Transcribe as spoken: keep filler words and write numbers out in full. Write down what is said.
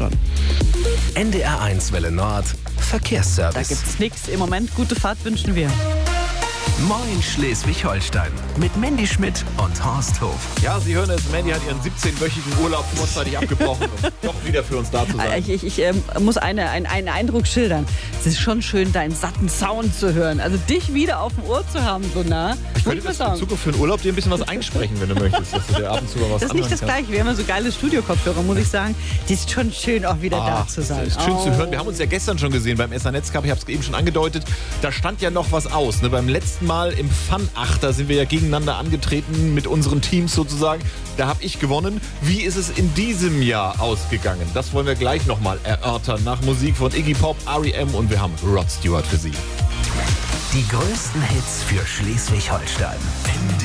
schon. N D R eins Welle Nord, Da Verkehrsservice. gibt's nichts. Im Moment gute Fahrt wünschen wir. Moin Schleswig-Holstein mit Mandy Schmidt und Horst Hof. Ja, Sie hören es, Mandy hat ihren siebzehnwöchigen Urlaub vorzeitig abgebrochen, um doch wieder für uns da zu sein. Ich, ich, ich ähm, muss eine, ein, einen Eindruck schildern. Es ist schon schön, deinen satten Sound zu hören. Also dich wieder auf dem Ohr zu haben, so nah. Ich könnte das in Zukunft für einen Urlaub dir ein bisschen was einsprechen, wenn du möchtest, dass du dir ab und zu mal was Das ist nicht anhören das kannst. Gleiche. Wir haben ja so geile Studio-Kopfhörer, muss ich sagen. Die ist schon schön, auch wieder Ah, da zu sein. Das ist schön Oh. zu hören. Wir haben uns ja gestern schon gesehen beim S A Netz Cup. Ich habe es eben schon angedeutet. Da stand ja noch was aus. Ne? Beim letzten Mal im Fun-Achter sind wir ja gegeneinander angetreten mit unseren Teams sozusagen. Da habe ich gewonnen. Wie ist es in diesem Jahr ausgegangen? Das wollen wir gleich nochmal erörtern. Nach Musik von Iggy Pop, R E M und wir haben Rod Stewart für Sie. Die größten Hits für Schleswig-Holstein.